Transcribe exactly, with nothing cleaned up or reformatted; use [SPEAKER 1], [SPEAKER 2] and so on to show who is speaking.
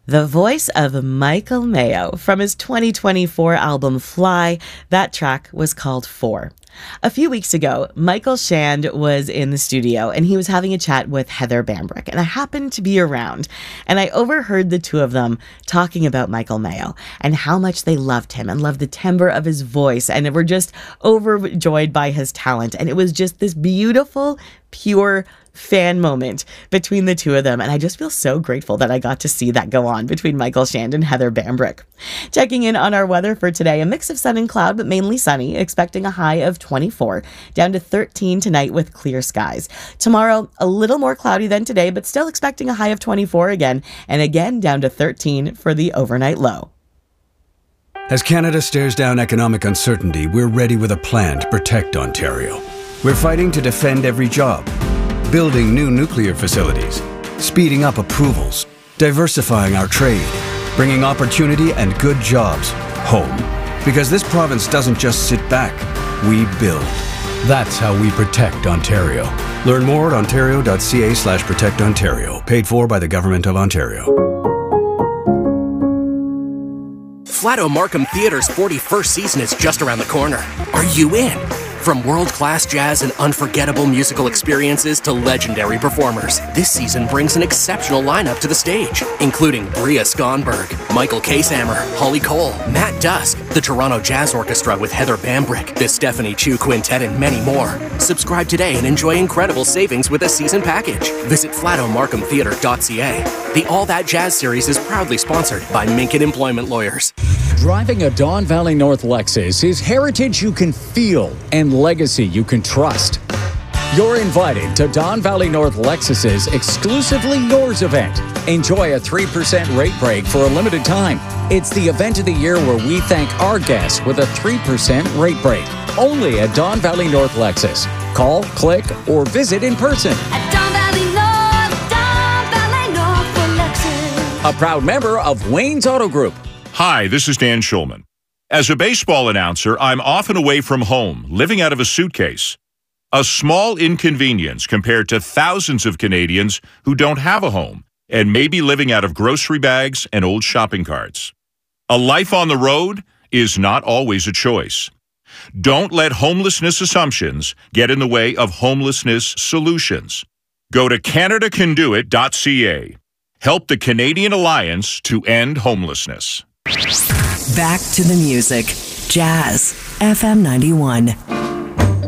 [SPEAKER 1] The voice of Michael Mayo from his twenty twenty-four album Fly. That track was called Four. A few weeks ago, Michael Shand was in the studio and he was having a chat with Heather Bambrick, and I happened to be around, and I overheard the two of them talking about Michael Mayo and how much they loved him and loved the timbre of his voice and were just overjoyed by his talent. And it was just this beautiful, pure fan moment between the two of them, and I just feel so grateful that I got to see that go on between Michael Shand and Heather Bambrick. Checking in on our weather for today, a mix of sun and cloud, but mainly sunny, expecting a high of twenty-four, down to thirteen tonight with clear skies. Tomorrow, a little more cloudy than today, but still expecting a high of twenty-four again, and again down to thirteen for the overnight low.
[SPEAKER 2] As Canada stares down economic uncertainty, we're ready with a plan to protect Ontario. We're fighting to defend every job, building new nuclear facilities, speeding up approvals, diversifying our trade, bringing opportunity and good jobs home. Because this province doesn't just sit back, we build. That's how we protect Ontario. Learn more at ontario.ca slash protect Ontario. Paid for by the Government of Ontario.
[SPEAKER 3] Flato Markham Theatre's forty-first season is just around the corner. Are you in? From world-class jazz and unforgettable musical experiences to legendary performers, this season brings an exceptional lineup to the stage, including Bria Skonberg, Michael Kasehammer, Holly Cole, Matt Dusk, the Toronto Jazz Orchestra with Heather Bambrick, the Stephanie Chu Quintet, and many more. Subscribe today and enjoy incredible savings with a season package. Visit flato markham theatre dot c a. The All That Jazz series is proudly sponsored by Minkin Employment Lawyers.
[SPEAKER 4] Driving a Don Valley North Lexus is heritage you can feel and legacy you can trust. You're invited to Don Valley North Lexus's Exclusively Yours event. Enjoy a three percent rate break for a limited time. It's the event of the year where we thank our guests with a three percent rate break. Only at Don Valley North Lexus. Call, click, or visit in person.
[SPEAKER 5] At Don Valley North, Don Valley North for Lexus.
[SPEAKER 4] A proud member of Wayne's Auto Group.
[SPEAKER 6] Hi, this is Dan Schulman. As a baseball announcer, I'm often away from home, living out of a suitcase. A small inconvenience compared to thousands of Canadians who don't have a home and may be living out of grocery bags and old shopping carts. A life on the road is not always a choice. Don't let homelessness assumptions get in the way of homelessness solutions. Go to canada can do it dot c a. Help the Canadian Alliance to End Homelessness.
[SPEAKER 7] Back to the music. Jazz. F M ninety-one.